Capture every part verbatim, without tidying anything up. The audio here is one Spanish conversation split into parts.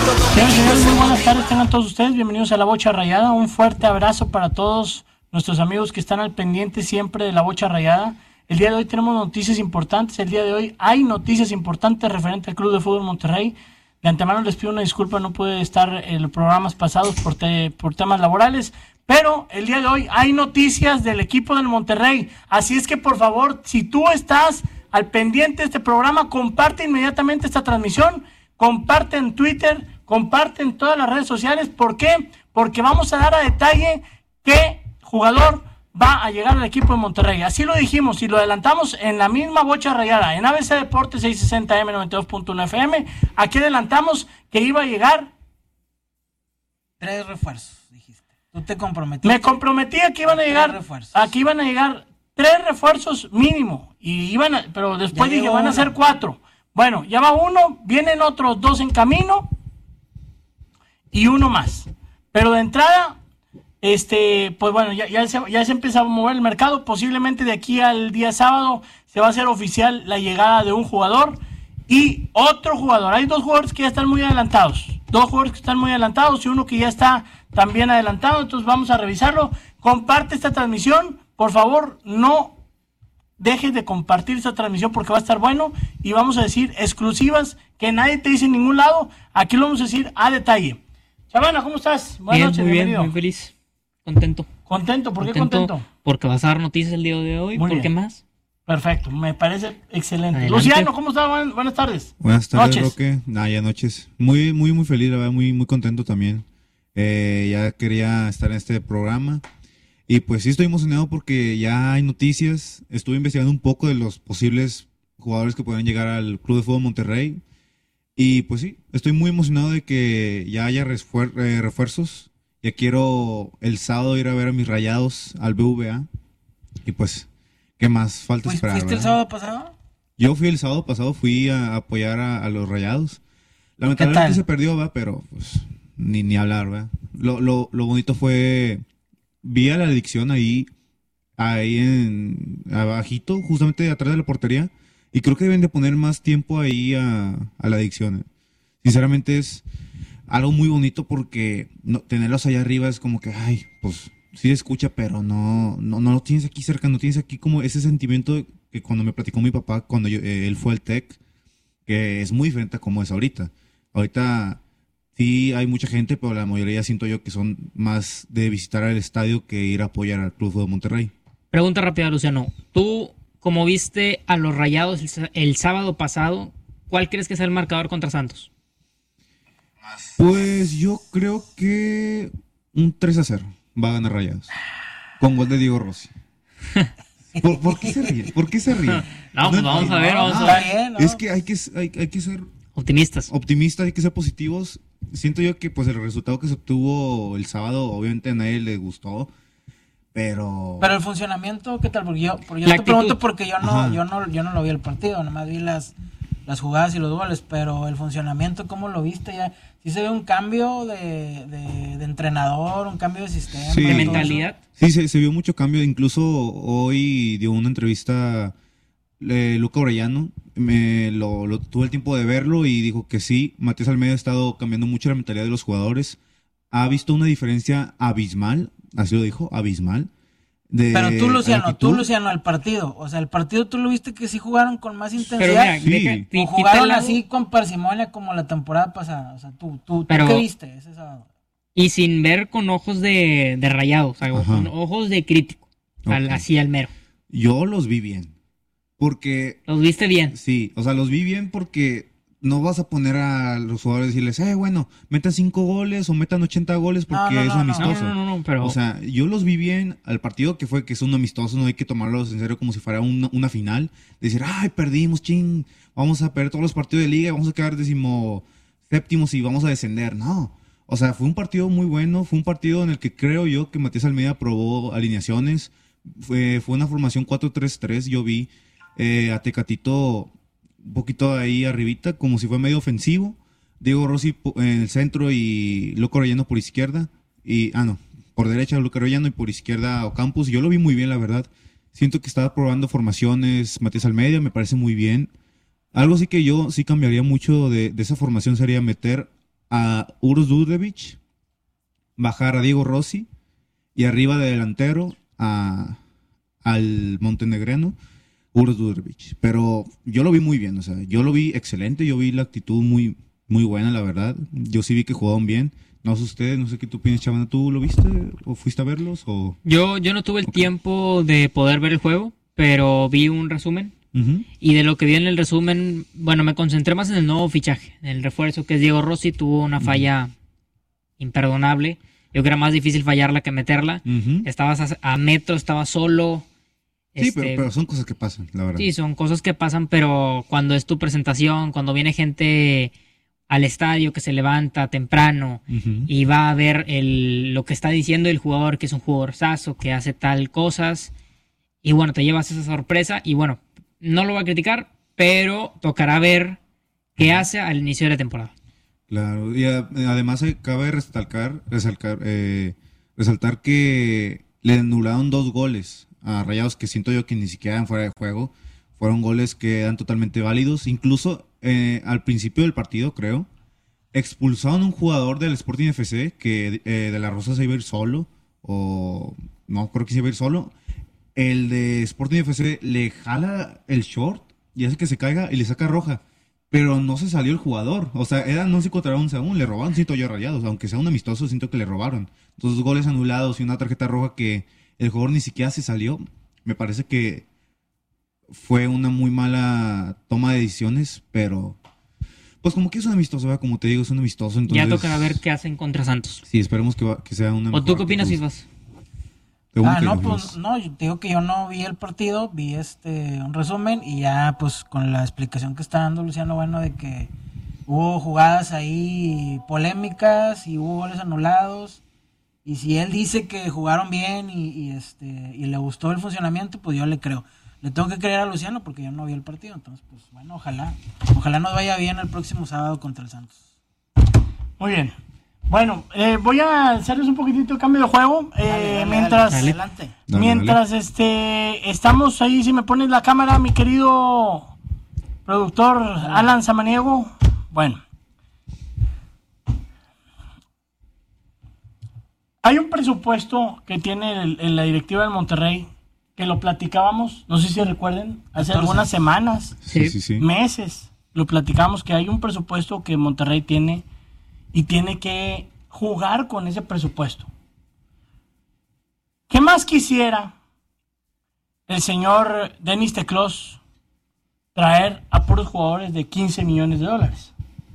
Señores, señores, muy buenas tardes, tengan todos ustedes, bienvenidos a La Bocha Rayada, un fuerte abrazo para todos nuestros amigos que están al pendiente siempre de La Bocha Rayada. El día de hoy tenemos noticias importantes, el día de hoy hay noticias importantes referente al Club de Fútbol Monterrey. De antemano les pido una disculpa, no pude estar en los programas pasados por, te, por temas laborales, pero el día de hoy hay noticias del equipo del Monterrey, así es que por favor, si tú estás al pendiente de este programa, comparte inmediatamente esta transmisión, comparte en Twitter, comparte en todas las redes sociales. ¿Por qué? Porque vamos a dar a detalle qué jugador va a llegar al equipo de Monterrey. Así lo dijimos y lo adelantamos en la misma Bocha Rayada, en A B C Deportes seiscientos sesenta M noventa y dos punto uno F M. Aquí adelantamos que iba a llegar tres refuerzos, dijiste. Tú te comprometiste. Me comprometí a que iban a llegar, aquí iban a llegar tres refuerzos mínimo, y iban a, pero después ya dije, van a ser cuatro. Bueno, ya va uno, vienen otros dos en camino y uno más. Pero de entrada, este, pues bueno, ya, ya, se, ya se empieza a mover el mercado. Posiblemente de aquí al día sábado se va a hacer oficial la llegada de un jugador y otro jugador. Hay dos jugadores que ya están muy adelantados. Dos jugadores que están muy adelantados y uno que ya está también adelantado. Entonces vamos a revisarlo. Comparte esta transmisión. Por favor, no dejes de compartir esta transmisión porque va a estar bueno. Y vamos a decir exclusivas que nadie te dice en ningún lado. Aquí lo vamos a decir a detalle. Chavana, ¿cómo estás? Buenas bien, noches, muy bienvenido. Bien, muy feliz. Contento. ¿Contento? ¿Por qué contento? contento? Porque vas a dar noticias el día de hoy. Muy ¿Por bien. qué más? Perfecto, me parece excelente. Adelante. Luciano, ¿cómo estás? Buen- buenas tardes. Buenas tardes, Noches. Roque. Nah, ya noches. Muy, muy, muy feliz, la verdad, muy, muy contento también. Eh, ya quería estar en este programa. Y pues sí estoy emocionado porque ya hay noticias. Estuve investigando un poco de los posibles jugadores que pueden llegar al Club de Fútbol Monterrey. Y pues sí, estoy muy emocionado de que ya haya refuer- eh, refuerzos. Ya quiero el sábado ir a ver a mis Rayados al B V A. Y pues, ¿qué más falta Pues, esperar? ¿Fuiste el ¿verdad? sábado pasado? Yo fui el sábado pasado, fui a apoyar a, a los Rayados. Lamentablemente tal? se perdió, va, pero pues ni, ni hablar, va. Lo, lo, lo bonito fue, vi a la adicción ahí, ahí en abajito, justamente atrás de la portería, y creo que deben de poner más tiempo ahí a, a la adicción. Sinceramente es algo muy bonito porque no, tenerlos allá arriba es como que, ay, pues sí se escucha, pero no, no, no lo tienes aquí cerca, no tienes aquí como ese sentimiento que cuando me platicó mi papá, cuando yo, eh, él fue al TEC, que es muy diferente a como es ahorita. Ahorita sí hay mucha gente, pero la mayoría siento yo que son más de visitar al estadio que ir a apoyar al Club de Monterrey. Pregunta rápida, Luciano. Tú, como viste a los Rayados el, sá- el sábado pasado, ¿cuál crees que sea el marcador contra Santos? Pues yo creo que un tres a cero va a ganar Rayados. Con gol de Diego Rossi. ¿Por, por qué se ríe? ¿Por qué se ríe? No, pues vamos a ver, entiendo. vamos a No, ver. Está bien, ¿no? Es que hay que, hay, hay que ser Optimistas. optimistas, hay que ser positivos. Siento yo que pues el resultado que se obtuvo el sábado, obviamente a nadie le gustó, pero... Pero el funcionamiento, ¿qué tal? Porque yo, porque yo La te actitud. pregunto porque yo no, Ajá. yo no, yo no lo vi el partido, nomás vi las, las jugadas y los goles, pero el funcionamiento, ¿cómo lo viste? Ya, sí se ve un cambio de, de, de entrenador, un cambio de sistema. Sí. De todo mentalidad. Sí, se, se vio mucho cambio. Incluso hoy dio una entrevista eh, Luca Orellano. Me lo, lo tuve el tiempo de verlo y dijo que sí, Matías Almeida ha estado cambiando mucho la mentalidad de los jugadores. Ha visto una diferencia abismal, así lo dijo, abismal. De, Pero tú, Luciano, actitud. tú, Luciano, el partido. O sea, el partido tú lo viste que sí jugaron con más Pero intensidad. mira, Sí. deja- o qui- quita jugaron el lado- así con parsimonia como la temporada pasada. O sea, tú, tú, ¿tú Pero- ¿qué viste ese sábado? y sin ver con ojos de, de Rayados, o sea, Ajá. con ojos de crítico. Al- Ok. así al mero. Yo los vi bien. Porque Los viste bien. sí, o sea, los vi bien porque no vas a poner a los jugadores y decirles, eh, bueno, metan cinco goles o metan ochenta goles porque No, no, es no, no. amistoso. No, no, no, no, pero... O sea, yo los vi bien al partido que fue que es un amistoso, no hay que tomarlos en serio como si fuera una, una final. Decir, ay, perdimos, ching, vamos a perder todos los partidos de liga y vamos a quedar decimo séptimos y vamos a descender. No, o sea, fue un partido muy bueno, fue un partido en el que creo yo que Matías Almeida probó alineaciones. Fue, fue una formación cuatro tres tres, yo vi eh, a Tecatito un poquito ahí arribita, como si fue medio ofensivo. Diego Rossi po- en el centro y Loco Orellano por izquierda. Y, ah, no, por derecha Loco Orellano y por izquierda Ocampos. Yo lo vi muy bien, la verdad. Siento que estaba probando formaciones Matías Almeida, me parece muy bien. Algo sí que yo sí cambiaría mucho de, de esa formación sería meter a Uros Dudevich, bajar a Diego Rossi y arriba de delantero a, al montenegrino Uros Dudevich. Pero yo lo vi muy bien, o sea, yo lo vi excelente, yo vi la actitud muy, muy buena, la verdad. Yo sí vi que jugaban bien. No sé ustedes, no sé qué tú piensas, Chavana, ¿tú lo viste o fuiste a verlos? O... Yo, yo no tuve el okay. tiempo de poder ver el juego, pero vi un resumen. Uh-huh. Y de lo que vi en el resumen, bueno, me concentré más en el nuevo fichaje, en el refuerzo que es Diego Rossi. Tuvo una falla uh-huh. imperdonable. Yo creo que era más difícil fallarla que meterla. Uh-huh. Estabas a, a metro, estaba solo. Sí, este, pero, pero son cosas que pasan, la verdad. Sí, son cosas que pasan, pero cuando es tu presentación, cuando viene gente al estadio que se levanta temprano uh-huh. y va a ver el, lo que está diciendo el jugador, que es un jugadorzazo, que hace tal cosas, y bueno, te llevas esa sorpresa, y bueno, no lo voy a criticar, pero tocará ver qué hace al inicio de la temporada. Claro, y a, además cabe resaltar, resaltar, eh, resaltar que le anularon dos goles a Rayados que siento yo que ni siquiera eran fuera de juego. Fueron goles que eran totalmente válidos. Incluso eh, al principio del partido, creo, expulsaron a un jugador del Sporting F C que eh, de la Rosa se iba a ir solo. O no, creo que se iba a ir solo. El de Sporting F C le jala el short y hace que se caiga y le saca roja. Pero no se salió el jugador. O sea, eran once contra once aún. Le robaron, siento yo, Rayados. Aunque sea un amistoso, siento que le robaron. Entonces, goles anulados y una tarjeta roja que el jugador ni siquiera se salió. Me parece que fue una muy mala toma de decisiones, pero pues como que es un amistoso, ¿verdad? Como te digo, es un amistoso. Entonces, ya toca ver qué hacen contra Santos. Sí, esperemos que, va, que sea una... ¿O tú qué opinas, Isvas? Ah, no, pues no, yo te digo que yo no vi el partido, vi este un resumen y ya pues con la explicación que está dando Luciano Bueno de que hubo jugadas ahí polémicas y hubo goles anulados. Y si él dice que jugaron bien y, y este y le gustó el funcionamiento, pues yo le creo. Le tengo que creer a Luciano porque yo no vi el partido. Entonces, pues bueno, ojalá. Ojalá nos vaya bien el próximo sábado contra el Santos. Muy bien. Bueno, eh, voy a hacerles un poquitito de cambio de juego. Eh, dale, dale, mientras dale, adelante. mientras dale. este estamos ahí, si me pones la cámara, mi querido productor dale. Alan Samaniego. Bueno. Hay un presupuesto que tiene el, el, la directiva del Monterrey, que lo platicábamos, no sé si recuerden, hace catorce algunas semanas, sí, sí, sí. meses, lo platicamos que hay un presupuesto que Monterrey tiene y tiene que jugar con ese presupuesto. ¿Qué más quisiera el señor Denis Teclos traer a puros jugadores de quince millones de dólares?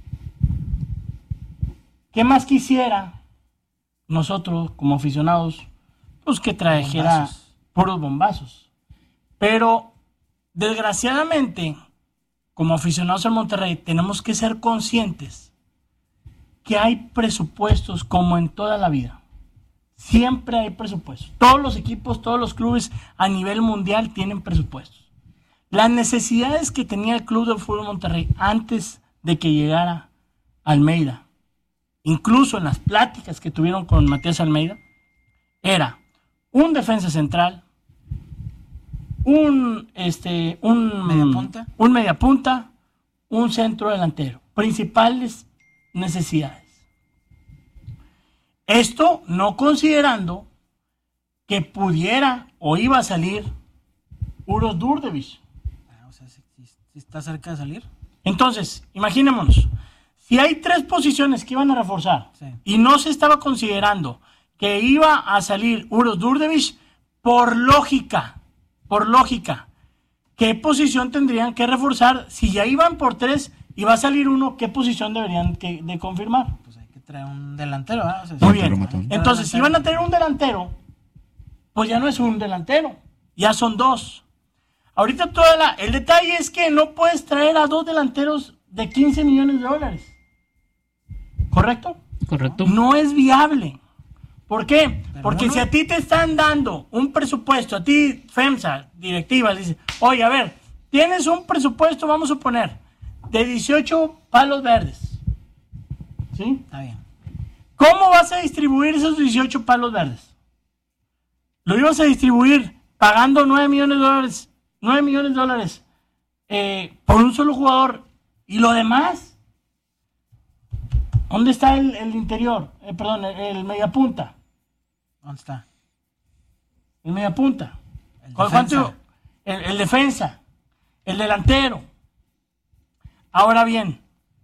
¿Qué más quisiera nosotros como aficionados, pues que trajera bombazos. puros bombazos? Pero desgraciadamente, como aficionados al Monterrey, tenemos que ser conscientes que hay presupuestos como en toda la vida. Siempre hay presupuestos. Todos los equipos, todos los clubes a nivel mundial tienen presupuestos. Las necesidades que tenía el Club de Fútbol Monterrey antes de que llegara Almeida, incluso en las pláticas que tuvieron con Matías Almeida, era un defensa central, un este un mediapunta, un mediapunta, un centro delantero, principales necesidades. Esto no considerando que pudiera o iba a salir Uros Durdevich. Ah, o sea, si, si, si está cerca de salir. Entonces, imaginémonos. Si hay tres posiciones que iban a reforzar, sí, y no se estaba considerando que iba a salir Uros Durdevich, por lógica, por lógica, ¿qué posición tendrían que reforzar? Si ya iban por tres y va a salir uno, ¿qué posición deberían que, de confirmar? Pues hay que traer un delantero, ¿eh? O sea, muy bien. Entonces, si iban a tener un delantero, pues ya no es un delantero, ya son dos. Ahorita toda la, el detalle es que no puedes traer a dos delanteros de quince millones de dólares. ¿Correcto? Correcto. No es viable. ¿Por qué? Pero Porque no, si a ti te están dando un presupuesto, a ti, FEMSA, directiva, dice, oye, a ver, tienes un presupuesto, vamos a poner, de dieciocho palos verdes. ¿Sí? Está bien. ¿Cómo vas a distribuir esos dieciocho palos verdes? ¿Lo ibas a distribuir pagando nueve millones de dólares, nueve millones de dólares eh, por un solo jugador y lo demás? ¿Dónde está el, el interior? Eh, perdón, el, el mediapunta. ¿Dónde está? El mediapunta. El ¿Cuánto? El, el defensa. El delantero. Ahora bien,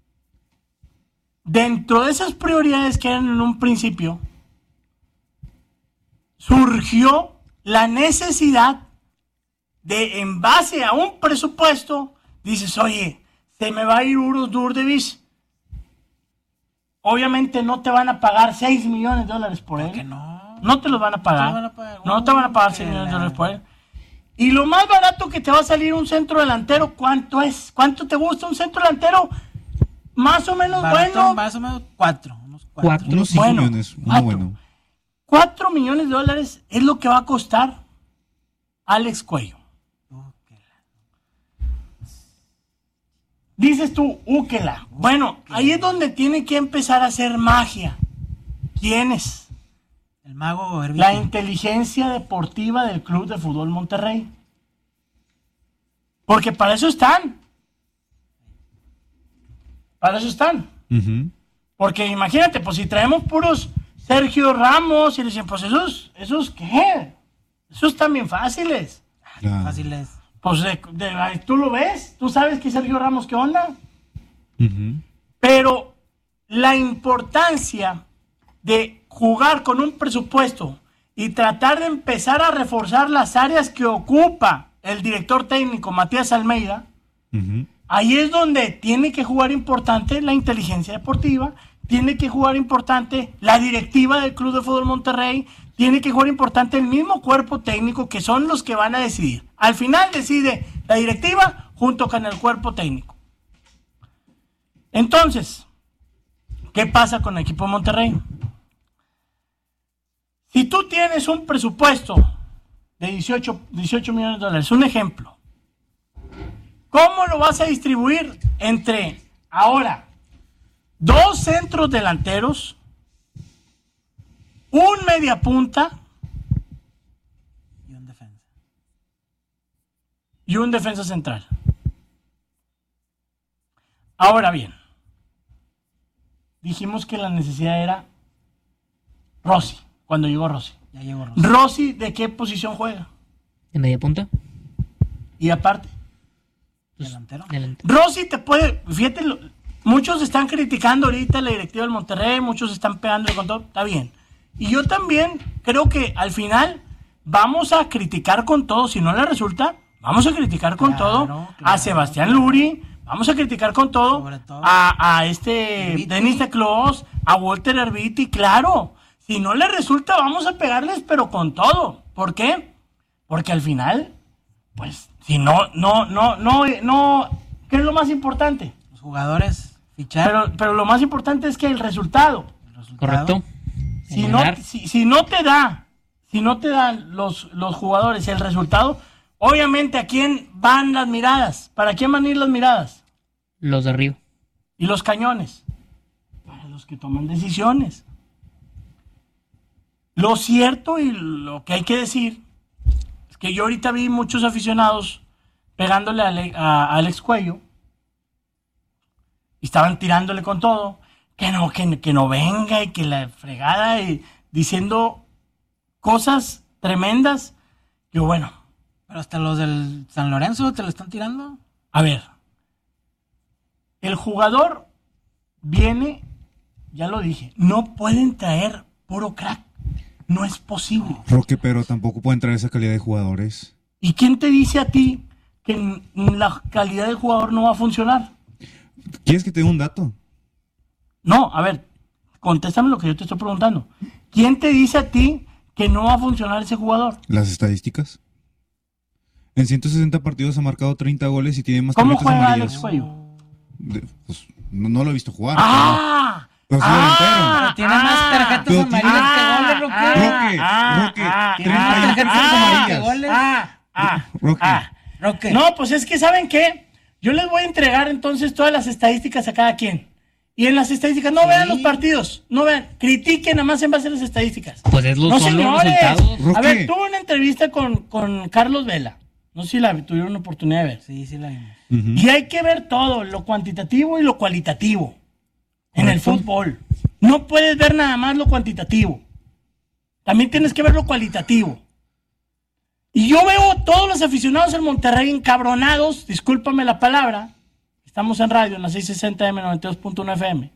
dentro de esas prioridades que eran en un principio, surgió la necesidad de, en base a un presupuesto, dices, oye, se me va a ir Uros Durdevich. Obviamente no te van a pagar seis millones de dólares por él. ¿Por qué no? No te los van a pagar. No te van a pagar. No te van a pagar seis millones de dólares por él. Y lo más barato que te va a salir un centro delantero, ¿cuánto es? ¿Cuánto te gusta un centro delantero? Más o menos Barato, bueno. Más o menos cuatro. Unos cuatro. Cuatro. Unos cinco Bueno, millones, muy cuatro. bueno. Cuatro millones de dólares es lo que va a costar Alex Cuello. Dices tú, úquela. Bueno, ahí es donde tiene que empezar a hacer magia. ¿Quién es? El mago Herbiti. La inteligencia deportiva del Club de Fútbol Monterrey. Porque para eso están. Para eso están. Uh-huh. Porque imagínate, pues si traemos puros Sergio Ramos y le dicen, pues esos, esos ¿qué? Esos están bien fáciles. Claro. Fácil es. Pues de, de, tú lo ves, tú sabes que Sergio Ramos, ¿qué onda? Uh-huh. Pero la importancia de jugar con un presupuesto y tratar de empezar a reforzar las áreas que ocupa el director técnico Matías Almeida, Uh-huh. ahí es donde tiene que jugar importante la inteligencia deportiva, tiene que jugar importante la directiva del Club de Fútbol Monterrey, tiene que jugar importante el mismo cuerpo técnico, que son los que van a decidir. Al final decide la directiva junto con el cuerpo técnico. Entonces, ¿qué pasa con el equipo de Monterrey? Si tú tienes un presupuesto de dieciocho, dieciocho millones de dólares, un ejemplo, ¿cómo lo vas a distribuir entre ahora dos centros delanteros, un mediapunta Y un defensa. y un defensa central? Ahora bien, dijimos que la necesidad era Rossi, cuando llegó Rossi. Ya llegó Rossi. Rossi, ¿de qué posición juega? ¿De media punta? Y aparte, Delantero. Delantero. Rossi te puede, fíjate, lo- muchos están criticando ahorita la directiva del Monterrey, muchos están pegándole con todo, está bien. Y yo también creo que al final vamos a criticar con todo, si no le resulta, vamos a criticar con Claro, todo claro, a Sebastián Luri, vamos a criticar con todo, Sobre todo. a, a este Herbiti. Denis de Clos, a Walter Herbiti, claro. Si no le resulta, vamos a pegarles, pero con todo. ¿Por qué? Porque al final, pues, si no, no, no, no, no, ¿qué es lo más importante? Los jugadores fichar. Pero, pero lo más importante es que el resultado. el resultado. Correcto. Si El no, ganar. si, si no te da, si no te dan los, los jugadores el resultado, obviamente ¿a quién van las miradas? ¿Para quién van a ir las miradas? Los de arriba. Y los cañones. Para los que toman decisiones. Lo cierto y lo que hay que decir es que yo ahorita vi muchos aficionados pegándole a, Ale- a- a Alex Cuello y estaban tirándole con todo, que no, que, que no venga y que la fregada y diciendo cosas tremendas. Yo, bueno, Pero hasta los del San Lorenzo te lo están tirando. a ver, el jugador viene, ya lo dije, no pueden traer puro crack, no es posible. Roque, pero tampoco pueden traer esa calidad de jugadores. ¿Y quién te dice a ti que n- la calidad del jugador no va a funcionar? ¿Quieres que te dé un dato? No, a ver, contéstame lo que yo te estoy preguntando. ¿Quién te dice a ti que no va a funcionar ese jugador? Las estadísticas. En ciento sesenta partidos ha marcado treinta goles y tiene más ¿Cómo tarjetas juega amarillas. Alex Cuello? De- pues, no, no lo he visto jugar. ¡Ah! Pero sí ¡Ah! Tiene más tarjetas Pero amarillas tiene- que goles, Roque. Roque, ah, Roque, ah, Tiene treinta más y tarjetas ocho amarillas que amarillas. goles. ¡Ah! ¡Ah! Roque. ¡Ah! Roque. No, pues es que ¿saben qué? Yo les voy a entregar entonces todas las estadísticas a cada quien. Y en las estadísticas, no Sí. vean los partidos, no vean, critiquen nada más en base a las estadísticas. Pues es lo, No, son los señores. resultados. Roque. A ver, tuve una entrevista con, con Carlos Vela. No sé si la tuvieron la oportunidad de ver. Sí, sí la vimos. Ujú. Y hay que ver todo, lo cuantitativo y lo cualitativo. en el fútbol. No puedes ver nada más lo cuantitativo. También tienes que ver lo cualitativo. Y yo veo todos los aficionados en Monterrey encabronados, discúlpame la palabra, estamos en radio, en la seiscientos sesenta eme noventa y dos punto uno efe eme,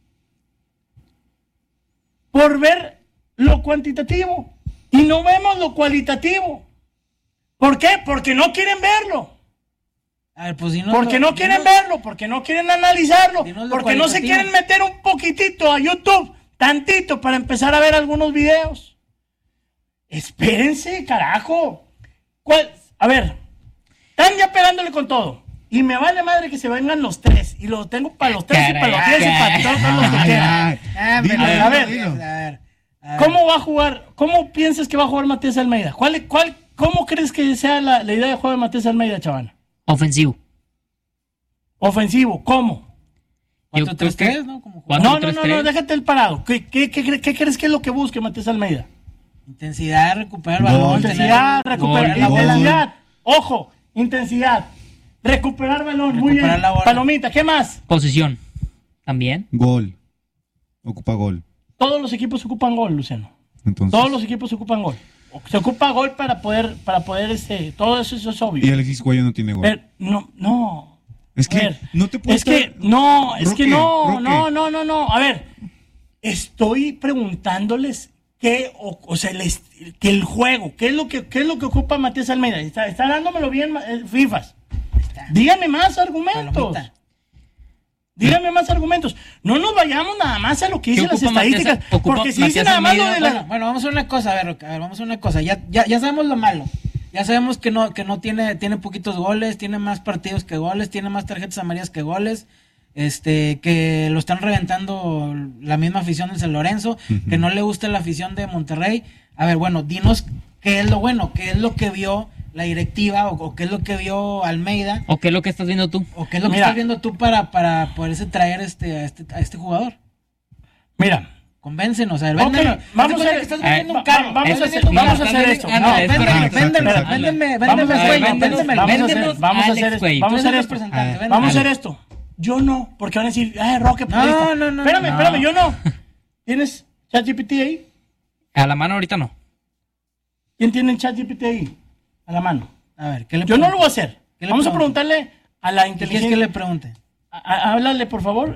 por ver lo cuantitativo y no vemos lo cualitativo. ¿Por qué? Porque no quieren verlo. A ver, pues, si no porque lo, no quieren dinos, verlo, porque no quieren analizarlo, porque no se quieren meter un poquitito a YouTube, tantito, para empezar a ver algunos videos. Espérense, carajo. ¿Cuál? A ver, están ya pegándole con todo. Y me vale madre que se vengan los tres. Y lo tengo para los tres caray, y para los diez y para todos los que quieran. A ver, a ver, ¿cómo va a jugar? ¿Cómo piensas que va a jugar Matías Almeida? ¿Cuál, cuál, ¿Cómo crees que sea la, la idea de juego de Matías Almeida, chaval? Ofensivo. Ofensivo, ¿cómo? cuatro tres tres, ¿no? Como no, no, no, no, déjate el parado. ¿Qué, qué, qué, qué crees que es lo que busque Matías Almeida? Intensidad, recuperar el balón. Intensidad, tener... recuperar la intensidad. Ojo, intensidad. Recuperar balón, recuperar muy bien. Palomita, ¿qué más? Posición. También. Gol. Ocupa gol. Todos los equipos ocupan gol, Luciano. Entonces... Todos los equipos ocupan gol. Se ocupa gol para poder, para poder, este, todo eso, eso es obvio. Y Alexis Cuello no tiene gol. Pero, no, no. Es que ver, no te puedes. Es que, no, es Roque, que no, Roque. no, no, no, no. A ver, estoy preguntándoles qué, o, o sea, les, que el juego, qué es lo que, qué es lo que ocupa Matías Almeida. Está, está dándomelo bien, eh, FIFAs. Dígame más argumentos. Palomita. Dígame más argumentos. No nos vayamos nada más a lo que dicen las estadísticas. Matías, porque si dicen nada más lo de la... Bueno, bueno, vamos a hacer una cosa, a ver, a ver, vamos a hacer una cosa. Ya, ya, ya sabemos lo malo. Ya sabemos que no, que no tiene, tiene poquitos goles, tiene más partidos que goles, tiene más tarjetas amarillas que goles, este, que lo están reventando la misma afición de San Lorenzo, uh-huh. que no le gusta la afición de Monterrey. A ver, bueno, dinos qué es lo bueno, qué es lo que vio la directiva, o, o qué es lo que vio Almeida. O qué es lo que estás viendo tú. O qué es lo Mira, que estás viendo tú para, para poderse traer este, a, este, a este jugador. Mira. Convéncenos, a ver, véndelo. Okay, vamos a hacer, estás vendiendo un carro. Vamos a hacer, vamos a hacer esto. No, véndeme, véndeme, véndeme, véndeme, véndeme. Vamos a hacer esto. Vamos a hacer esto. Vamos a hacer esto. Yo no, porque van a decir, ay, Roque, pues no, no, no. Espérame, espérame, yo no. ¿Tienes ChatGPT ahí? A la mano ahorita no. ¿Quién tiene ChatGPT ahí? A la mano. A ver, ¿qué le Yo no lo voy a hacer. Vamos a preguntarle a la inteligencia. ¿Qué le pregunte? Háblale, por favor.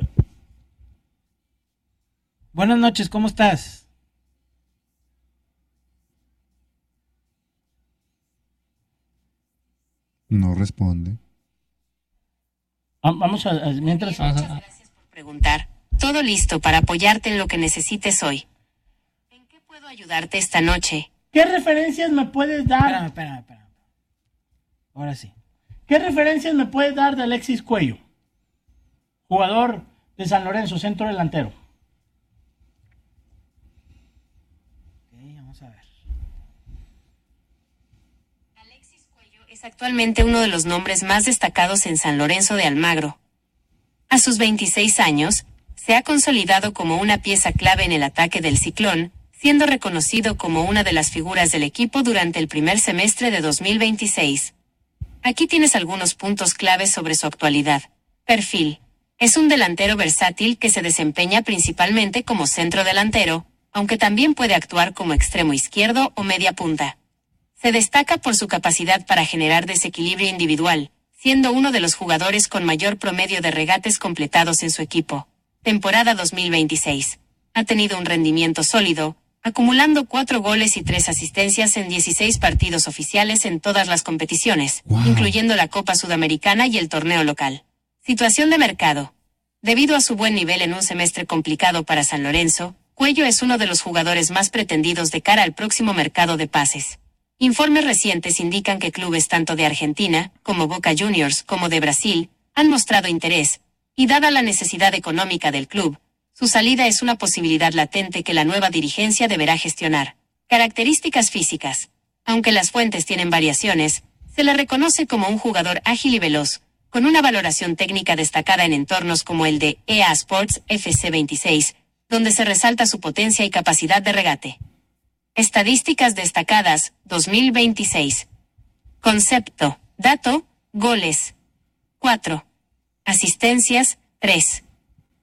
Buenas noches, ¿cómo estás? No responde. Vamos a, a mientras. Muchas gracias por preguntar. Todo listo para apoyarte en lo que necesites hoy. ¿En qué puedo ayudarte esta noche? ¿Qué referencias me puedes dar? Espérame, espérame, espérame. Ahora sí. ¿Qué referencias me puedes dar de Alexis Cuello? Jugador de San Lorenzo, centro delantero. Es actualmente uno de los nombres más destacados en San Lorenzo de Almagro. A sus veintiséis años, se ha consolidado como una pieza clave en el ataque del Ciclón, siendo reconocido como una de las figuras del equipo durante el primer semestre de dos mil veintiséis. Aquí tienes algunos puntos claves sobre su actualidad. Perfil. Es un delantero versátil que se desempeña principalmente como centro delantero, aunque también puede actuar como extremo izquierdo o media punta. Se destaca por su capacidad para generar desequilibrio individual, siendo uno de los jugadores con mayor promedio de regates completados en su equipo. Temporada dos mil veintiséis. Ha tenido un rendimiento sólido, acumulando cuatro goles y tres asistencias en dieciséis partidos oficiales en todas las competiciones, wow. incluyendo la Copa Sudamericana y el torneo local. Situación de mercado. Debido a su buen nivel en un semestre complicado para San Lorenzo, Cuello es uno de los jugadores más pretendidos de cara al próximo mercado de pases. Informes recientes indican que clubes tanto de Argentina, como Boca Juniors, como de Brasil, han mostrado interés, y dada la necesidad económica del club, su salida es una posibilidad latente que la nueva dirigencia deberá gestionar. Características físicas. Aunque las fuentes tienen variaciones, se le reconoce como un jugador ágil y veloz, con una valoración técnica destacada en entornos como el de E A Sports F C veintiséis, donde se resalta su potencia y capacidad de regate. Estadísticas destacadas, dos mil veintiséis. Concepto, dato, goles, cuatro. Asistencias, tres.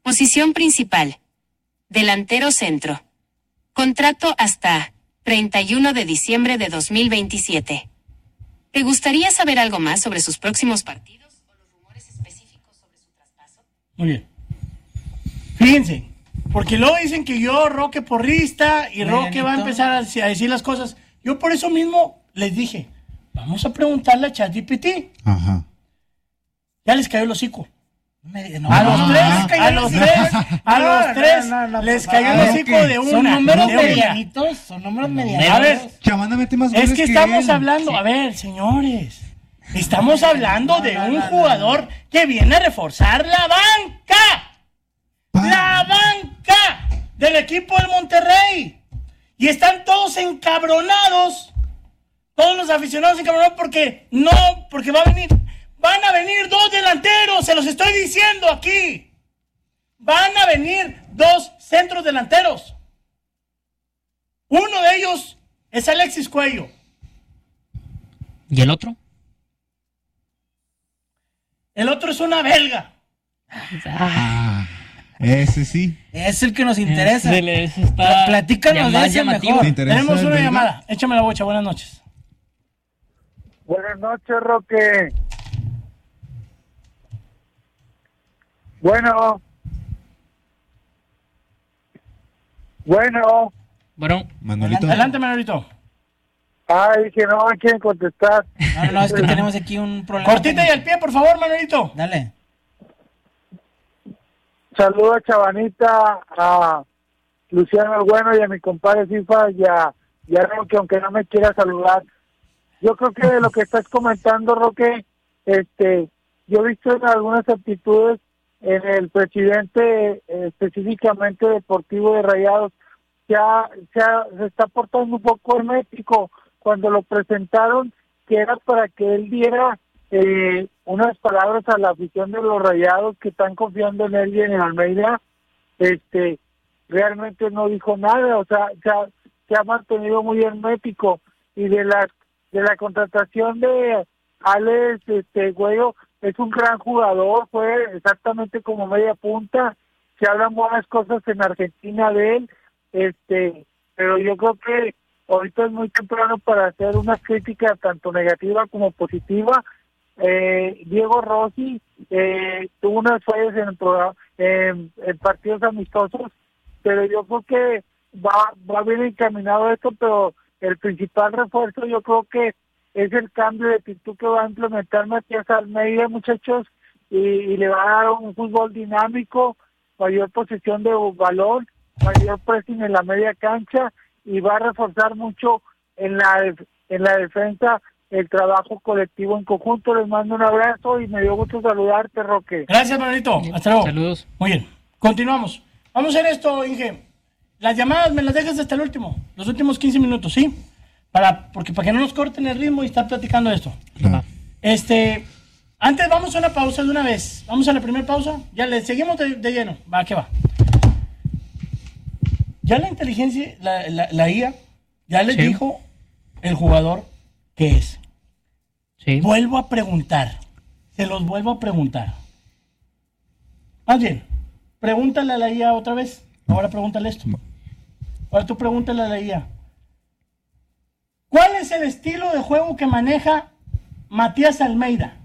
Posición principal. Delantero centro. Contrato hasta treinta y uno de diciembre de dos mil veintisiete. ¿Te gustaría saber algo más sobre sus próximos partidos o los rumores específicos sobre su traspaso? Muy bien. Fíjense, porque luego dicen que yo, Roque porrista, y Roque Marianito. va a empezar a, a decir las cosas. Yo por eso mismo les dije, vamos a preguntarle a ChatGPT. Ajá. Ya les cayó el hocico. Me- no, A los no, tres, no, a los tres, a No, los no, tres, no, no, les por cayó el favor. hocico de una. Son números de una. medianitos, son números medianitos. A ver, Chavana mete más es goles que estamos él. hablando, a ver, señores, estamos hablando de un jugador que viene a reforzar la banca. La banca del equipo del Monterrey. Y están todos encabronados. Todos los aficionados encabronados porque no, porque va a venir, van a venir dos delanteros, se los estoy diciendo aquí. Van a venir dos centros delanteros. Uno de ellos es Alexis Cuello. ¿Y el otro? El otro es una belga. Ah, ese sí. Es el que nos interesa. Se les está Platícanos ya de más ese llamativo. mejor. ¿Te interesa Tenemos el una belga? llamada. Échame la bocha, buenas noches. Buenas noches, Roque. Bueno. Bueno. Bueno, Manolito. Adelante, Manolito. Ay, dije, no me quieren contestar. No, no, no, es que tenemos aquí un problema. Cortita y al pie, por favor, Manolito. Dale. Saludo a Chavanita, a Luciano el Bueno y a mi compadre FIFA y a, y a Roque, aunque no me quiera saludar. Yo creo que de lo que estás comentando, Roque, este, yo he visto en algunas actitudes en el presidente eh, específicamente deportivo de Rayados, se, ha, se, ha- se está portando un poco hermético cuando lo presentaron, que era para que él diera eh, unas palabras a la afición de los Rayados que están confiando en él y en el Almeida. Este, realmente no dijo nada, o sea, se ha, se ha mantenido muy hermético. Y de la de la contratación de Alex este Güello, es un gran jugador, fue exactamente como media punta, se hablan buenas cosas en Argentina de él, este, pero yo creo que ahorita es muy temprano para hacer una crítica tanto negativa como positiva. Eh, Diego Rossi eh, tuvo unas fallas en, el programa, en, en partidos amistosos, pero yo creo que va, va bien encaminado esto, pero el principal refuerzo yo creo que es el cambio de actitud que va a implementar Matías Almeida, muchachos, y, y le va a dar un fútbol dinámico, mayor posesión de balón, mayor pressing en la media cancha, y va a reforzar mucho en la en la defensa el trabajo colectivo en conjunto. Les mando un abrazo y me dio gusto saludarte, Roque. Gracias, Manolito. Hasta luego. saludos. Muy bien. Continuamos. Vamos a hacer esto, Inge. Las llamadas me las dejas hasta el último. Los últimos quince minutos, ¿sí? Para, porque para que no nos corten el ritmo y estar platicando de esto. Claro. Este, antes vamos a una pausa de una vez. Vamos a la primera pausa. Ya le seguimos de, de lleno. Va, ¿qué va? Ya la inteligencia, la, la, la I A, ya les Sí. dijo el jugador qué es. Sí. Vuelvo a preguntar. Se los vuelvo a preguntar. Más bien, pregúntale a la I A otra vez. Ahora pregúntale esto. Ahora tú pregúntale a la I A. ¿Cuál es el estilo de juego que maneja Matías Almeida?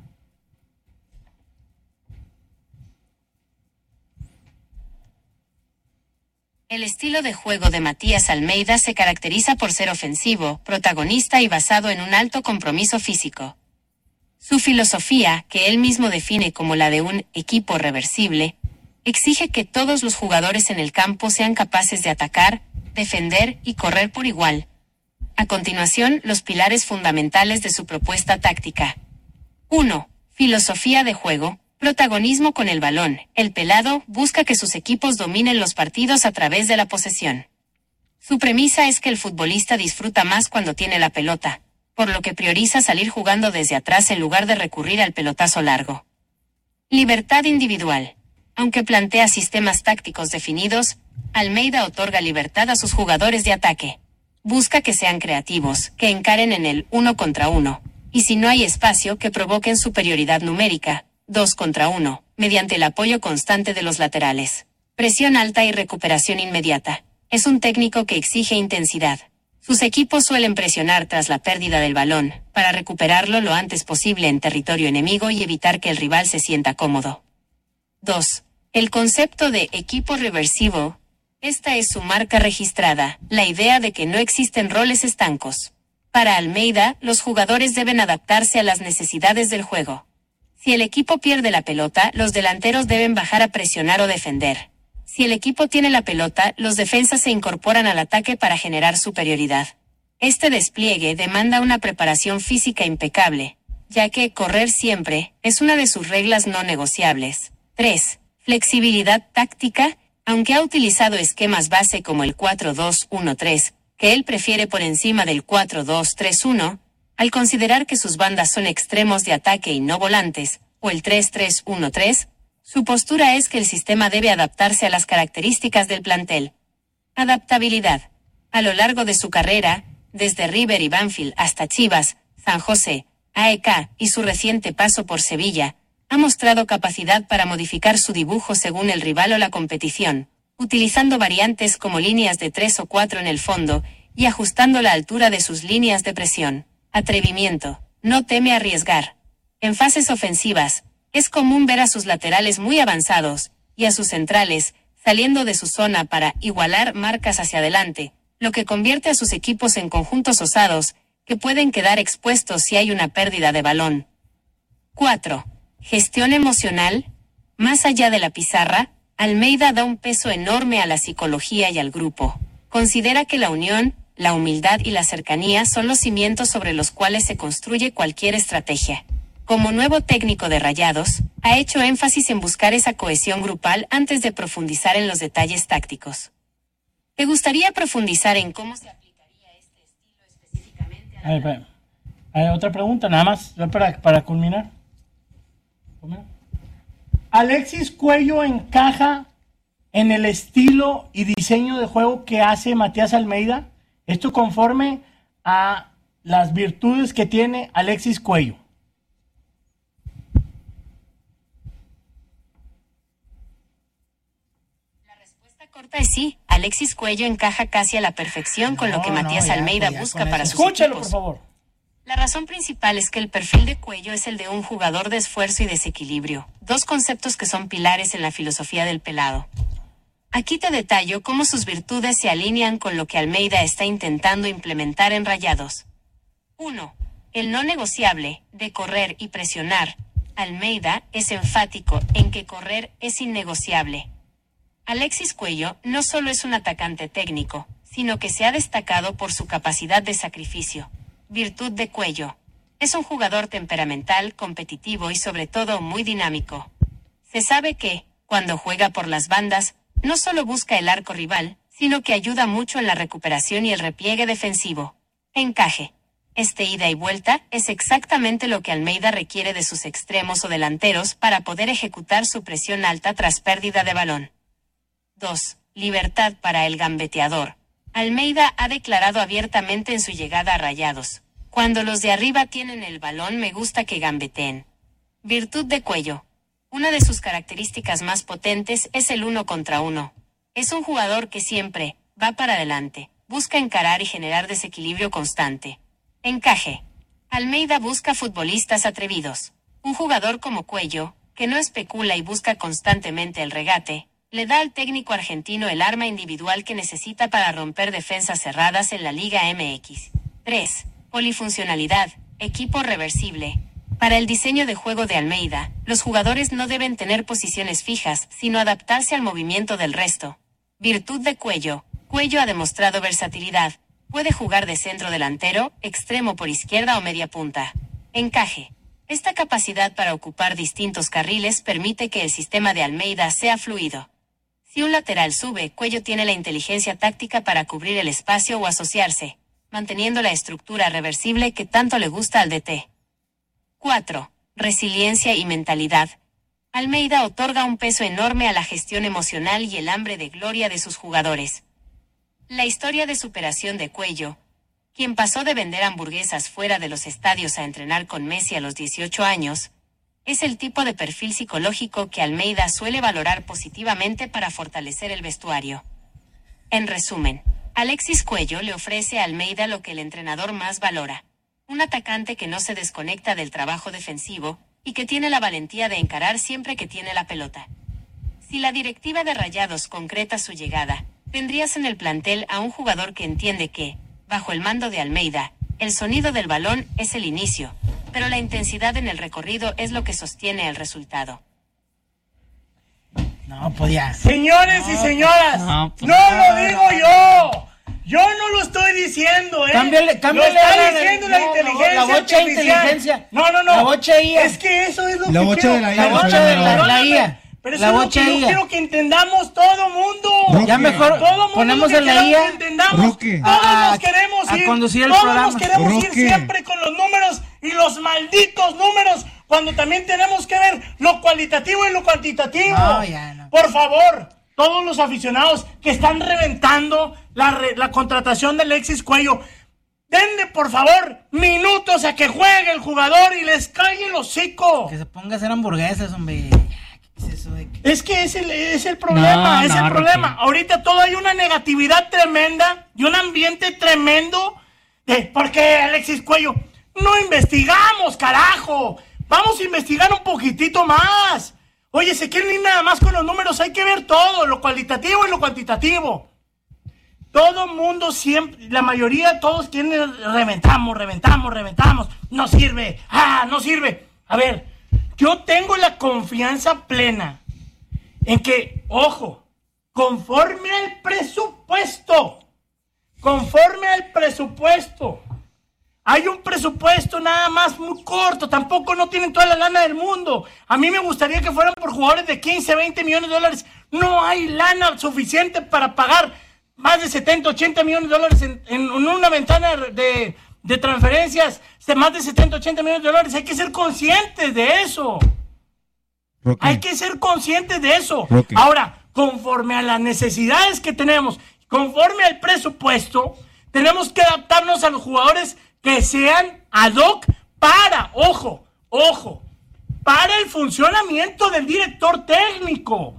El estilo de juego de Matías Almeida se caracteriza por ser ofensivo, protagonista y basado en un alto compromiso físico. Su filosofía, que él mismo define como la de un equipo reversible, exige que todos los jugadores en el campo sean capaces de atacar, defender y correr por igual. A continuación, los pilares fundamentales de su propuesta táctica. uno. Filosofía de juego. Protagonismo con el balón. El pelado busca que sus equipos dominen los partidos a través de la posesión. Su premisa es que el futbolista disfruta más cuando tiene la pelota, por lo que prioriza salir jugando desde atrás en lugar de recurrir al pelotazo largo. Libertad individual. Aunque plantea sistemas tácticos definidos, Almeida otorga libertad a sus jugadores de ataque. Busca que sean creativos, que encaren en el uno contra uno, y si no hay espacio, que provoquen superioridad numérica, dos contra uno, mediante el apoyo constante de los laterales. presión alta y recuperación inmediata. Es un técnico que exige intensidad. Sus equipos suelen presionar tras la pérdida del balón, para recuperarlo lo antes posible en territorio enemigo y evitar que el rival se sienta cómodo. dos. El concepto de equipo reversivo. Esta es su marca registrada, la idea de que no existen roles estancos. Para Almeida, los jugadores deben adaptarse a las necesidades del juego. Si el equipo pierde la pelota, los delanteros deben bajar a presionar o defender. Si el equipo tiene la pelota, los defensas se incorporan al ataque para generar superioridad. Este despliegue demanda una preparación física impecable, ya que correr siempre es una de sus reglas no negociables. tres. Flexibilidad táctica. Aunque ha utilizado esquemas base como el cuatro dos uno tres, que él prefiere por encima del cuatro dos tres uno, al considerar que sus bandas son extremos de ataque y no volantes, o el tres tres uno tres, su postura es que el sistema debe adaptarse a las características del plantel. Adaptabilidad. A lo largo de su carrera, desde River y Banfield hasta Chivas, San José, A E K y su reciente paso por Sevilla, ha mostrado capacidad para modificar su dibujo según el rival o la competición, utilizando variantes como líneas de tres o cuatro en el fondo y ajustando la altura de sus líneas de presión. Atrevimiento. No teme arriesgar. En fases ofensivas, es común ver a sus laterales muy avanzados y a sus centrales saliendo de su zona para igualar marcas hacia adelante, lo que convierte a sus equipos en conjuntos osados que pueden quedar expuestos si hay una pérdida de balón. cuatro. Gestión emocional. Más allá de la pizarra, Almeida da un peso enorme a la psicología y al grupo. Considera que la unión, la humildad y la cercanía son los cimientos sobre los cuales se construye cualquier estrategia. Como nuevo técnico de Rayados, ha hecho énfasis en buscar esa cohesión grupal antes de profundizar en los detalles tácticos. ¿Te gustaría profundizar en cómo se aplicaría este estilo específicamente a la... Hay, hay, hay otra pregunta, nada más, para, para culminar. Alexis Cuello encaja en el estilo y diseño de juego que hace Matías Almeida. Esto conforme a las virtudes que tiene Alexis Cuello. La respuesta corta es sí. Alexis Cuello encaja casi a la perfección con no, lo que Matías no, ya, Almeida ya, busca para sus Escúchalo, equipos. Por favor. La razón principal es que el perfil de Cuello es el de un jugador de esfuerzo y desequilibrio, dos conceptos que son pilares en la filosofía del pelado. Aquí te detallo cómo sus virtudes se alinean con lo que Almeida está intentando implementar en Rayados. uno. El no negociable, de correr y presionar. Almeida es enfático en que correr es innegociable. Alexis Cuello no solo es un atacante técnico, sino que se ha destacado por su capacidad de sacrificio. Virtud de Cuello. Es un jugador temperamental, competitivo y sobre todo muy dinámico. Se sabe que, cuando juega por las bandas, no solo busca el arco rival, sino que ayuda mucho en la recuperación y el repliegue defensivo. Encaje. Este ida y vuelta es exactamente lo que Almeida requiere de sus extremos o delanteros para poder ejecutar su presión alta tras pérdida de balón. dos. Libertad para el gambeteador. Almeida ha declarado abiertamente en su llegada a Rayados: cuando los de arriba tienen el balón me gusta que gambeteen. Virtud de Cuello. Una de sus características más potentes es el uno contra uno. Es un jugador que siempre va para adelante, busca encarar y generar desequilibrio constante. Encaje. Almeida busca futbolistas atrevidos. Un jugador como Cuello, que no especula y busca constantemente el regate, le da al técnico argentino el arma individual que necesita para romper defensas cerradas en la Liga M X. tres. Polifuncionalidad, equipo reversible. Para el diseño de juego de Almeida, los jugadores no deben tener posiciones fijas, sino adaptarse al movimiento del resto. Virtud de Cuello. Cuello ha demostrado versatilidad. Puede jugar de centro delantero, extremo por izquierda o media punta. Encaje. Esta capacidad para ocupar distintos carriles permite que el sistema de Almeida sea fluido. Si un lateral sube, Cuello tiene la inteligencia táctica para cubrir el espacio o asociarse, manteniendo la estructura reversible que tanto le gusta al D T. cuatro. Resiliencia y mentalidad. Almeida otorga un peso enorme a la gestión emocional y el hambre de gloria de sus jugadores. La historia de superación de Cuello, quien pasó de vender hamburguesas fuera de los estadios a entrenar con Messi a los dieciocho años, es el tipo de perfil psicológico que Almeida suele valorar positivamente para fortalecer el vestuario. En resumen, Alexis Cuello le ofrece a Almeida lo que el entrenador más valora: un atacante que no se desconecta del trabajo defensivo y que tiene la valentía de encarar siempre que tiene la pelota. Si la directiva de Rayados concreta su llegada, tendrías en el plantel a un jugador que entiende que, bajo el mando de Almeida, el sonido del balón es el inicio, pero la intensidad en el recorrido es lo que sostiene el resultado. No, pues ya. Señores no, y señoras, no, pues, no lo digo yo. Yo no lo estoy diciendo, ¿eh? Cámbiale, cámbiale. Lo está diciendo la, la inteligencia. No, la bocha inteligencia. No, no, no. La bocha I A. Es que eso es lo la que bocha quiero. De la, I A, la bocha de la, la I A. Pero eso la es lo que yo quiero que entendamos todo mundo. Roque. Ya mejor todo ponemos en la I A. Roque. Todos a, nos queremos a ir. Conducir el todos programa. nos queremos Roque. ir siempre con los números y los malditos números, cuando también tenemos que ver lo cualitativo y lo cuantitativo. No, ya no. Por favor, todos los aficionados que están reventando la, re, la contratación de Alexis Cuello, denle por favor minutos a que juegue el jugador y les calle el hocico. Que se ponga a hacer hamburguesas, hombre. ¿Qué es eso de que... Es que es el, es el problema, no, es no, el problema. Roque. Ahorita todo hay una negatividad tremenda y un ambiente tremendo de ¿por qué Alexis Cuello? No investigamos, carajo. Vamos a investigar un poquitito más. Oye, se quieren ir nada más con los números, hay que ver todo, lo cualitativo y lo cuantitativo. Todo mundo siempre, la mayoría, todos quieren reventamos, reventamos, reventamos. No sirve, ah, no sirve. A ver, yo tengo la confianza plena en que, ojo, conforme al presupuesto, conforme al presupuesto, hay un presupuesto nada más muy corto, tampoco no tienen toda la lana del mundo. A mí me gustaría que fueran por jugadores de quince, veinte millones de dólares. No hay lana suficiente para pagar más de setenta, ochenta millones de dólares en, en una ventana de, de transferencias. De más de setenta, ochenta millones de dólares. Hay que ser conscientes de eso. Roque. Hay que ser conscientes de eso. Roque. Ahora, conforme a las necesidades que tenemos, conforme al presupuesto, tenemos que adaptarnos a los jugadores que sean ad hoc para, ojo, ojo, para el funcionamiento del director técnico.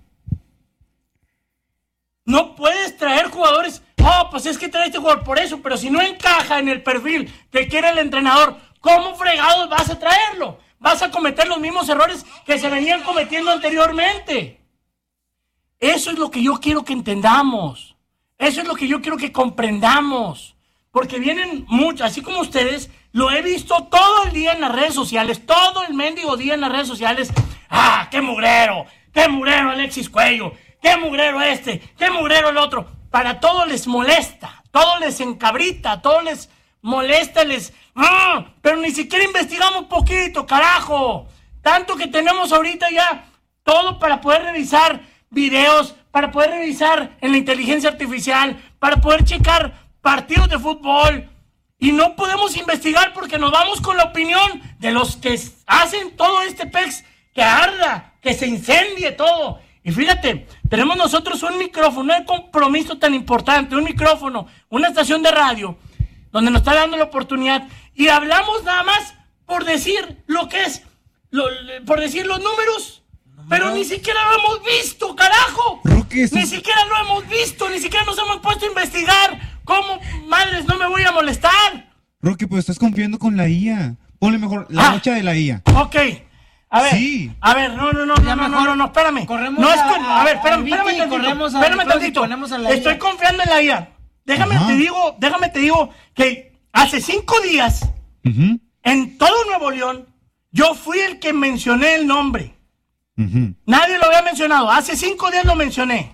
No puedes traer jugadores, oh, pues es que trae este jugador por eso, pero si no encaja en el perfil que quiere el entrenador, ¿cómo fregados vas a traerlo? Vas a cometer los mismos errores que se venían cometiendo anteriormente. Eso es lo que yo quiero que entendamos. Eso es lo que yo quiero que comprendamos. Porque vienen muchos, así como ustedes, lo he visto todo el día en las redes sociales, todo el mendigo día en las redes sociales. ¡Ah, qué mugrero! ¡Qué mugrero Alexis Cuello! ¡Qué mugrero este! ¡Qué mugrero el otro! Para todo les molesta, todo les encabrita, todo les molesta, les... ¡Ah! Pero ni siquiera investigamos poquito, carajo. Tanto que tenemos ahorita ya todo para poder revisar videos, para poder revisar en la inteligencia artificial, para poder checar partidos de fútbol, y no podemos investigar porque nos vamos con la opinión de los que hacen todo este pex que arda, que se incendie todo. Y fíjate, tenemos nosotros un micrófono, un compromiso tan importante, un micrófono, una estación de radio, donde nos está dando la oportunidad, y hablamos nada más por decir lo que es, lo, por decir los números, ¿Número? Pero ni siquiera lo hemos visto, carajo. Roque, ni siquiera lo hemos visto, ni siquiera nos hemos puesto a investigar. ¿Cómo, madres, no me voy a molestar? Roque, pues estás confiando con la I A. Ponle mejor la bocha ah, de la I A. Ok. A ver, sí. a ver, no, no, no, no, no, no, no, no, espérame. Corremos no es con, a, a ver, espérame, espérame tantito. Espérame tantito. Estoy confiando en la I A. Déjame Ajá. te digo, déjame te digo que hace cinco días, uh-huh. en todo Nuevo León, yo fui el que mencioné el nombre. Uh-huh. Nadie lo había mencionado. Hace cinco días lo mencioné.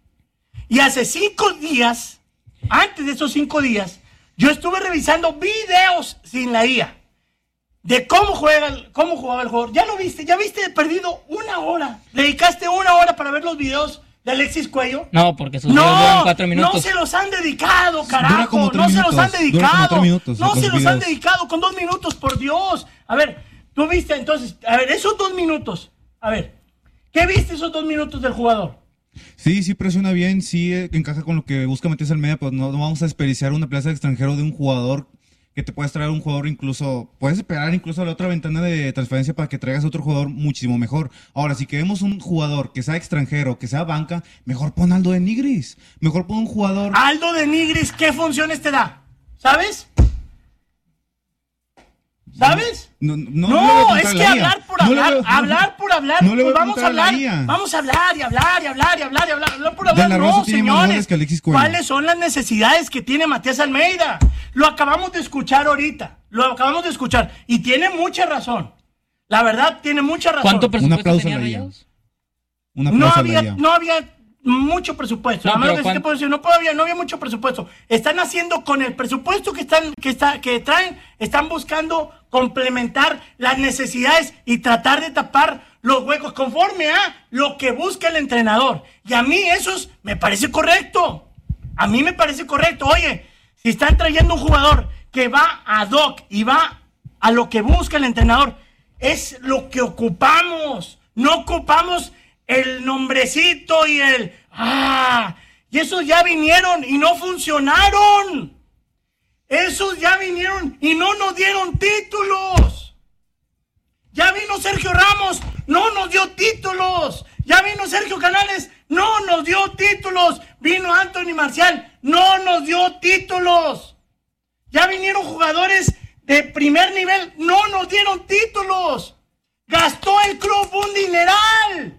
Y hace cinco días... Antes de esos cinco días, yo estuve revisando videos sin la I A de cómo juega, cómo jugaba el jugador. Ya lo viste, ya viste perdido una hora. Dedicaste una hora para ver los videos de Alexis Cuello. No, porque sus videos duran cuatro minutos. No se los han dedicado, carajo. No se los han dedicado. Minutos, no se los videos. han dedicado con dos minutos, por Dios. A ver, tú viste entonces, a ver, esos dos minutos. A ver, ¿qué viste esos dos minutos del jugador? Sí, sí presiona bien, sí eh, encaja con lo que busca meterse al media, pero no, no vamos a desperdiciar una plaza de extranjero de un jugador que te puedes traer un jugador incluso, puedes esperar incluso a la otra ventana de transferencia para que traigas otro jugador muchísimo mejor. Ahora, si queremos un jugador que sea extranjero, que sea banca, mejor pon Aldo de Nigris. Mejor pon un jugador... Aldo de Nigris, ¿qué funciones te da? ¿Sabes? ¿Sabes? No, no, no, no es que hablar por hablar, no, hablar por hablar, no pues vamos a hablar, vamos a hablar y hablar y hablar y hablar y hablar, hablar por hablar, no, señores. ¿Cuáles son las necesidades que tiene Matías Almeida? Lo acabamos de escuchar ahorita, lo acabamos de escuchar y tiene mucha razón. La verdad, tiene mucha razón. ¿Cuánto presupuesto tenía Rayados? No había, no había mucho presupuesto. No, Además, que puedo decir, no, había, no había mucho presupuesto. Están haciendo con el presupuesto que están, que está, que traen, están buscando complementar las necesidades y tratar de tapar los huecos conforme a lo que busca el entrenador. Y a mí eso me parece correcto. A mí me parece correcto. Oye, si están trayendo un jugador que va ad hoc y va a lo que busca el entrenador, es lo que ocupamos. No ocupamos el nombrecito y el... ¡Ah! Y esos ya vinieron y no funcionaron. Esos ya vinieron y no nos dieron títulos. Ya vino Sergio Ramos, no nos dio títulos. Ya vino Sergio Canales, no nos dio títulos. Vino Anthony Marcial, no nos dio títulos. Ya vinieron jugadores de primer nivel, no nos dieron títulos. Gastó el club un dineral.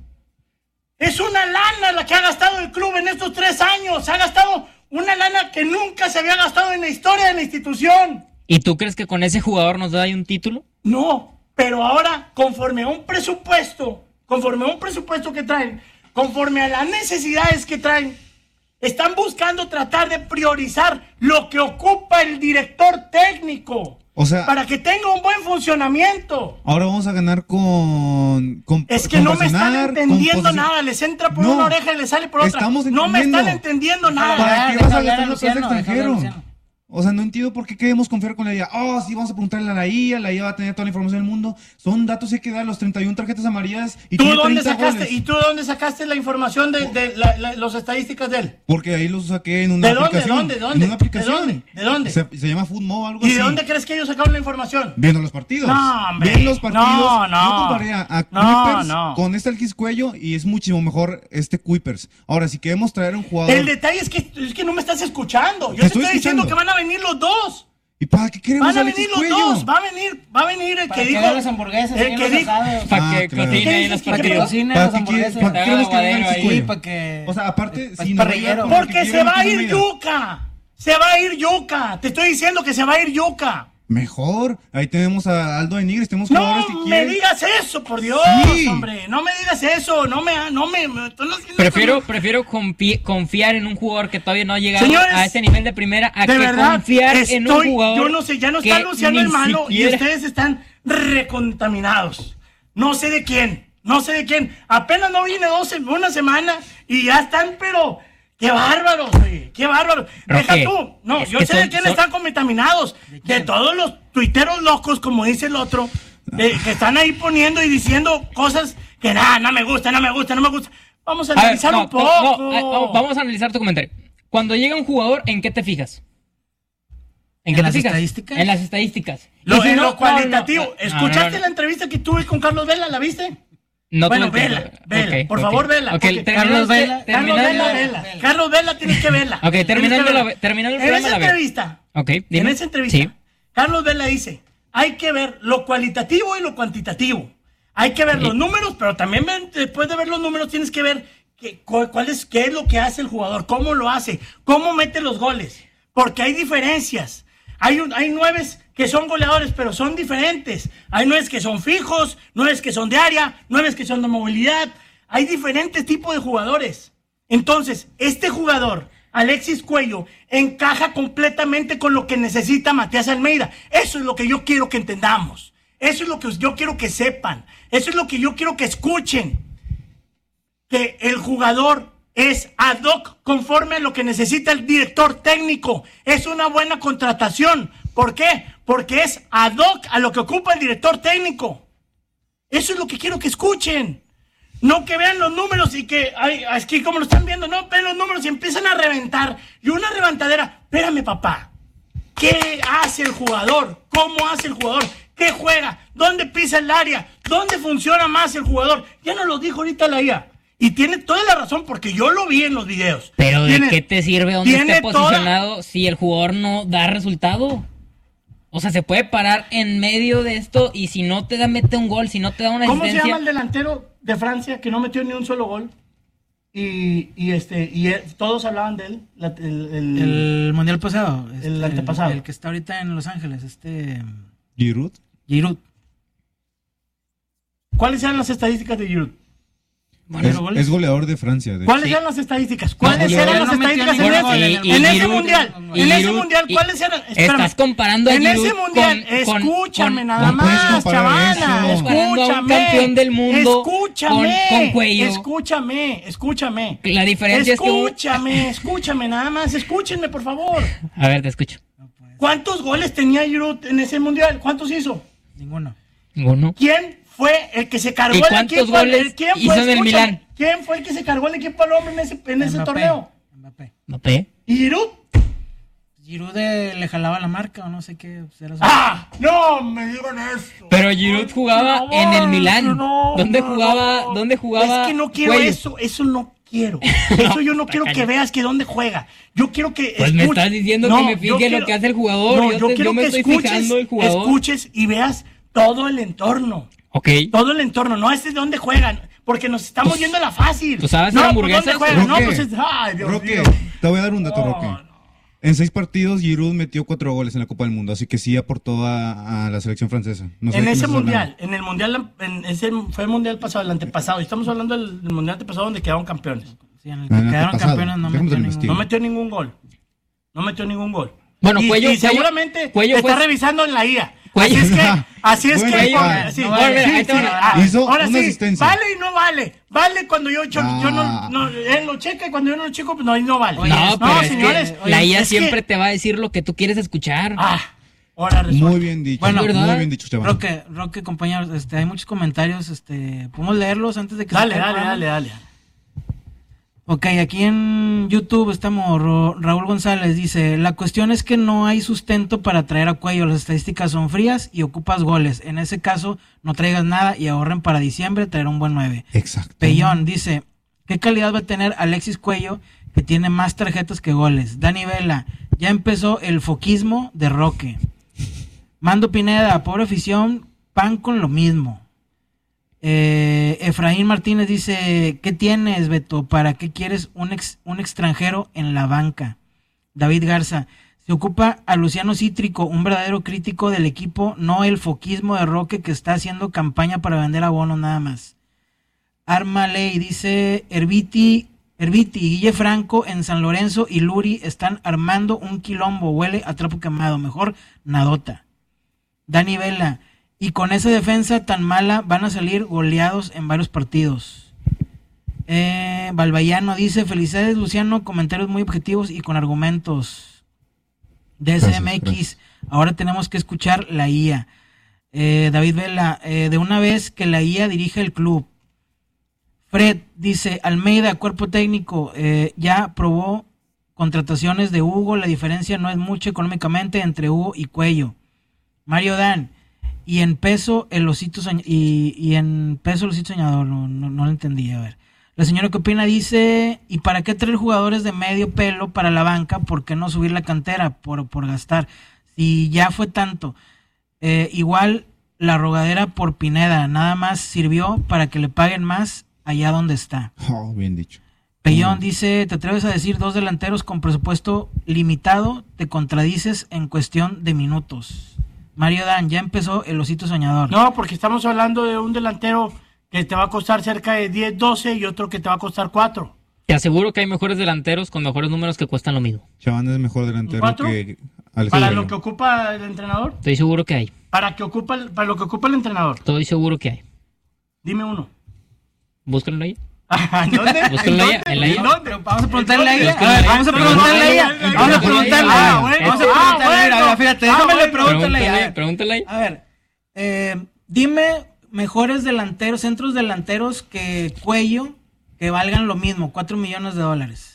Es una lana la que ha gastado el club en estos tres años. Ha gastado una lana que nunca se había gastado en la historia de la institución. ¿Y tú crees que con ese jugador nos da un título? No, pero ahora, conforme a un presupuesto, conforme a un presupuesto que traen, conforme a las necesidades que traen, están buscando tratar de priorizar lo que ocupa el director técnico. O sea, para que tenga un buen funcionamiento. Ahora vamos a ganar con, con Es que con no me están entendiendo nada. Les entra por no, una oreja y les sale por otra. No me están entendiendo nada. ¿Para qué vas a gastar los pesos extranjeros? O sea, no entiendo por qué queremos confiar con la I A. Oh, sí, vamos a preguntarle a la I A. La I A va a tener toda la información del mundo. Son datos que hay que dar, los treinta y una tarjetas amarillas. Y ¿Tú dónde sacaste, goles. ¿Y tú dónde sacaste la información de, de la, la, las estadísticas de él? Porque ahí los saqué en una ¿De dónde, aplicación. ¿De dónde? ¿De dónde? En una aplicación. ¿De dónde? ¿De dónde? Se, se llama Footmo, algo ¿Y así. de dónde crees que ellos sacaron la información? Viendo los partidos. No, hombre. Viendo los partidos. No, no. Yo compararía a no, Kuipers no. con este Alquiscuello y es muchísimo mejor este Kuipers. Ahora, si queremos traer un jugador... El detalle es que, es que no me estás escuchando. Yo te, te estoy, estoy diciendo que van a venir los dos. ¿Y para qué queremos Van a venir los dos, va a venir, va a venir el que dijo las hamburguesas, el que dijo para que cocine las para que cocine las hamburguesas, para que queremos ahí, para que o sea, aparte si parrillero, porque se va a ir Yuca. Se va a ir Yuca. Te estoy diciendo que se va a ir Yuca. Mejor, ahí tenemos a Aldo de Nigris, tenemos no jugadores que me quieren. digas eso, por Dios, sí. hombre, no me digas eso, no me, no me, no, prefiero, no. prefiero confi confiar en un jugador que todavía no ha llegado Señores, a ese nivel de primera a de que verdad, confiar estoy, en un jugador. Yo no sé, ya no está Luciano el malo siquiera... y ustedes están recontaminados. No sé de quién, no sé de quién. Apenas no vine dos, una semana y ya están, pero. ¡Qué bárbaros, güey! ¡Qué bárbaros! Deja tú. No, yo sé son, de quién son... están contaminados. ¿De, de todos los tuiteros locos, como dice el otro, eh, que están ahí poniendo y diciendo cosas que nada, no me gusta, no me gusta, no me gusta. Vamos a, a analizar ver, no, un poco. No, no, vamos a analizar tu comentario. Cuando llega un jugador, ¿en qué te fijas? ¿En, ¿En qué las te fijas? estadísticas? En las estadísticas. Lo, si en no, lo cualitativo. No, no, ¿Escuchaste la entrevista que tuve con Carlos Vela? ¿La viste? No bueno, vela, vela, okay, por okay. favor, vela. Okay, Carlos Vela, Carlos Vela, vela. Carlos Vela, tienes que verla. Ok, terminando, la, terminando el en programa. En esa entrevista, okay, en esa entrevista, sí. Carlos Vela dice, hay que ver lo cualitativo y lo cuantitativo. Hay que ver sí. los números, pero también después de ver los números tienes que ver que, cuál es, qué es lo que hace el jugador, cómo lo hace, cómo mete los goles. Porque hay diferencias. Hay, un, hay nueves que son goleadores, pero son diferentes. Hay nueves que son fijos, nueves que son de área, nueves que son de movilidad. Hay diferentes tipos de jugadores. Entonces, este jugador, Alexis Cuello, encaja completamente con lo que necesita Matías Almeida. Eso es lo que yo quiero que entendamos. Eso es lo que yo quiero que sepan. Eso es lo que yo quiero que escuchen. Que el jugador es ad hoc conforme a lo que necesita el director técnico. Es una buena contratación. ¿Por qué? Porque es ad hoc a lo que ocupa el director técnico. Eso es lo que quiero que escuchen. No que vean los números y que, ay, es que como lo están viendo, no, ven los números y empiezan a reventar. Y una reventadera, espérame papá, ¿qué ¿Qué hace el jugador? ¿Cómo hace el jugador? ¿Qué juega? ¿Dónde pisa el área? ¿Dónde funciona más el jugador? Ya nos lo dijo ahorita la I A. Y tiene toda la razón porque yo lo vi en los videos. Pero ¿de tiene, qué te sirve donde esté posicionado toda... si el jugador no da resultado? O sea, se puede parar en medio de esto y si no te da, mete un gol, si no te da una asistencia... ¿Cómo se llama el delantero de Francia que no metió ni un solo gol? Y, y este y él, todos hablaban de él. La, el, el, el mundial pasado. Este, el antepasado. El, el que está ahorita en Los Ángeles, este... Giroud. Giroud. ¿Cuáles eran las estadísticas de Giroud? Bueno, es, es goleador de Francia. De ¿Cuáles sí. eran las estadísticas? ¿Cuáles no, eran las no estadísticas en, ese, y, y en ese mundial? Y en ese mundial, ¿cuáles eran? Espérame. Estás comparando a en Giroud ese mundial, con, escúchame con, nada con, más, chavana. Escúchame. A un campeón del mundo escúchame. Con, con cuello. Escúchame, escúchame. La diferencia escúchame, es que... escúchame nada más. Escúchenme, por favor. A ver, te escucho. ¿Cuántos goles tenía Giroud en ese mundial? ¿Cuántos hizo? Ninguno. Ninguno. ¿Quién fue el que se cargó ¿Y el equipo? Goles ¿Quién hizo fue, en el Milán? ¿Quién fue el que se cargó el equipo al hombre en ese, en ese torneo? Mbappé. Mbappé. ¿Y Giroud? Giroud le jalaba la marca o no sé qué. Era ¡Ah! ¡No me digan eso! Pero Giroud jugaba no, en el Milán. No, ¿Dónde no, jugaba? no. ¿Dónde jugaba? Es que no quiero Cuello. eso. Eso no quiero. Eso yo no quiero que veas que dónde juega. Yo quiero que Pues escuches. Me estás diciendo no, que me fije quiero, lo que hace el jugador. No, yo, yo te, quiero yo me que estoy escuches, fijando el jugador. escuches y veas todo el entorno. Ok. Todo el entorno. No es de dónde juegan. Porque nos estamos pues, yendo a la fácil. ¿Tú sabes no, la hamburguesa? ¿Dónde juegan? No, pues es... Ay, Dios Roque, mío. Te voy a dar un dato, no, Roque. No. En seis partidos, Giroud metió cuatro goles en la Copa del Mundo, así que sí aportó a, a la selección francesa. No sé en ese mundial, en el mundial, en ese fue el mundial pasado, el antepasado. Estamos hablando del, del mundial antepasado donde quedaron campeones. Sí, en el que ah, quedaron campeones no metió, ningún, no metió ningún gol. No metió ningún gol. Bueno, y, Cuello, y seguramente Cuello está fue... revisando en la I A. Cuello. Así es que, así es bueno, que, ah, sí, no, vale, sí, sí, ah, hizo ahora una sí, asistencia. Vale y no vale. Vale cuando yo, yo, ah. yo no, no, él lo checa y cuando yo no lo checo, pues no, no vale. Oye, no, pero no, es señores, que la I A siempre que... te va a decir lo que tú quieres escuchar. Ah, ahora resulta. Muy bien dicho. Bueno, muy bien dicho, chaval. Roque, Roque, compañeros, este, hay muchos comentarios, este, podemos leerlos antes de que dale, se dale, dale, dale. Ok, aquí en YouTube estamos, Raúl González dice, la cuestión es que no hay sustento para traer a Cuello, las estadísticas son frías y ocupas goles, en ese caso no traigas nada y ahorren para diciembre traer un buen nueve. Exacto. Pellón dice, ¿qué calidad va a tener Alexis Cuello que tiene más tarjetas que goles? Dani Vela, ya empezó el foquismo de Roque. Mando Pineda, pobre afición, pan con lo mismo. Eh, Efraín Martínez dice, ¿qué tienes, Beto? ¿Para qué quieres un, ex, un extranjero en la banca? David Garza, se ocupa a Luciano Cítrico, un verdadero crítico del equipo, no el foquismo de Roque que está haciendo campaña para vender abonos nada más. Arma Ley dice, Herbiti, Herbiti, Guille Franco en San Lorenzo y Luri están armando un quilombo, huele a trapo quemado, mejor nadota. Dani Vela, y con esa defensa tan mala van a salir goleados en varios partidos. Eh, Balbayano dice, felicidades Luciano, comentarios muy objetivos y con argumentos. D S M X, gracias, gracias. Ahora tenemos que escuchar la I A. Eh, David Vela, eh, de una vez que la I A dirige el club. Fred dice, Almeida, cuerpo técnico, eh, ya aprobó contrataciones de Hugo, la diferencia no es mucho económicamente entre Hugo y Cuello. Mario Dan, y en peso el osito soñ- y, y en peso el osito soñador, no, no, no lo entendí, a ver. La señora que opina dice, ¿y para qué traer jugadores de medio pelo para la banca? ¿Por qué no subir la cantera por, por gastar? Si ya fue tanto. Eh, igual la rogadera por Pineda, nada más sirvió para que le paguen más allá donde está. Oh, bien dicho. Pellón dice, ¿te atreves a decir dos delanteros con presupuesto limitado? Te contradices en cuestión de minutos. Mario Dan, ya empezó el osito soñador. No, porque estamos hablando de un delantero que te va a costar cerca de diez, doce y otro que te va a costar cuatro. Te aseguro que hay mejores delanteros con mejores números que cuestan lo mismo. Chaván es mejor delantero ¿Cuatro? que Alexis ¿Para Cuello. lo que ocupa el entrenador? Estoy seguro que hay. ¿Para, que ocupa el, para lo que ocupa el entrenador? Estoy seguro que hay. Dime uno. Búscalo ahí. ¿En dónde? Búscalo ahí. ¿En la I A? Vamos a preguntarle a ella. Búscalo ahí. Vamos a preguntarle a ella. Vamos a preguntarle a ella. Vamos a preguntarle a ella. Fíjate, déjame le preguntarle a ella. Pregúntale ahí. A ver, eh, dime mejores delanteros, centros delanteros que Cuello, que valgan lo mismo, cuatro millones de dólares.